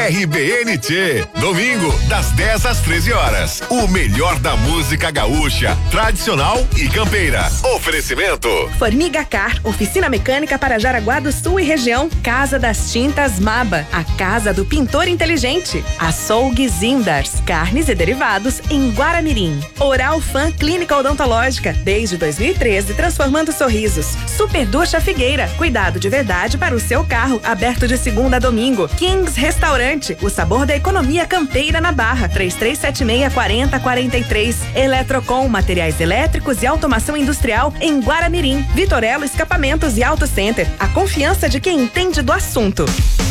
RBN-T, domingo, das 10 às 13 horas. O melhor da música gaúcha, tradicional e campeira. Oferecimento. Formiga Car, oficina mecânica para Jaraguá do Sul e região. Casa das Tintas Maba, a casa do pintor inteligente. Açougue Zindars, carnes e derivados em Guaramirim. Oral Fan Clínica Odontológica, desde 2013, transformando sorrisos. Super Ducha Figueira, cuidado de verdade para o seu carro, aberto de segunda a domingo. Kings Restaurante, o sabor da economia campeira na Barra, 3376-4043. Eletrocom, materiais elétricos e automação industrial em Guaramirim. Vitorello Escapamentos e Auto Center, a confiança de quem entende do assunto.